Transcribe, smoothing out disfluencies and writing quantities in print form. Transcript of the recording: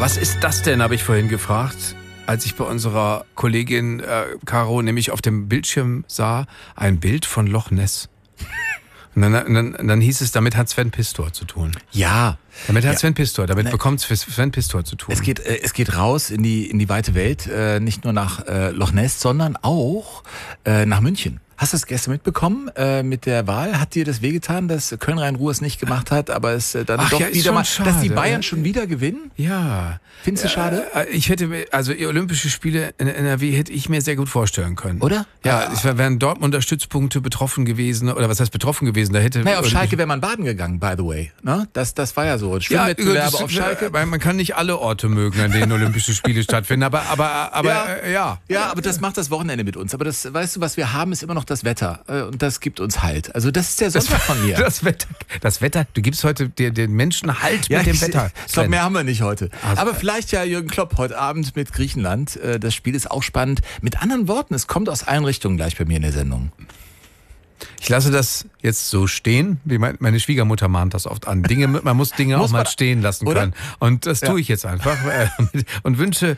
Was ist das denn, habe ich vorhin gefragt, als ich bei unserer Kollegin Caro nämlich auf dem Bildschirm sah, ein Bild von Loch Ness. Und dann hieß es, damit hat Sven Pistor zu tun. Ja. Damit hat Sven Pistor, damit bekommt Sven Pistor zu tun. Es geht raus in die weite Welt, nicht nur nach Loch Ness, sondern auch nach München. Hast du das gestern mitbekommen mit der Wahl? Hat dir das wehgetan, dass Köln-Rhein-Ruhr es nicht gemacht hat, aber es dann doch ja, wieder mal, schade, dass die Bayern schon wieder gewinnen? Ja. Findest du schade? Ich hätte, also Olympische Spiele in NRW hätte ich mir sehr gut vorstellen können. Oder? Ja, es wären Dortmunder Stützpunkte betroffen gewesen, oder was heißt betroffen gewesen? Da hätte. Naja, auf Schalke wäre man baden gegangen, by the way. Ne? Das war ja so. Schwimmwettbewerbe auf Schalke. Weil man kann nicht alle Orte mögen, an denen Olympische Spiele stattfinden, aber ja. Ja, aber das macht das Wochenende mit uns. Aber das, weißt du, was wir haben, ist immer noch das Wetter. Und das gibt uns Halt. Also das ist der Sonntag von mir. Das Wetter, du gibst heute den Menschen Halt mit dem Wetter. Ich glaube, mehr haben wir nicht heute. Aber vielleicht ja Jürgen Klopp heute Abend mit Griechenland. Das Spiel ist auch spannend. Mit anderen Worten, es kommt aus allen Richtungen gleich bei mir in der Sendung. Ich lasse das jetzt so stehen, wie meine Schwiegermutter mahnt das oft an. Man muss Dinge auch mal stehen lassen können. Und das tue ich jetzt einfach und wünsche